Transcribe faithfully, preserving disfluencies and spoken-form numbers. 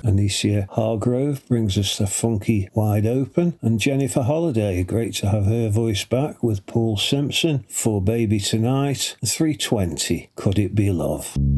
Anicia Hargrove brings us the funky Wide Open, and Jennifer Holliday, great to have her voice back with Paul Simpson for Baby Tonight. three twenty, Could It Be Love?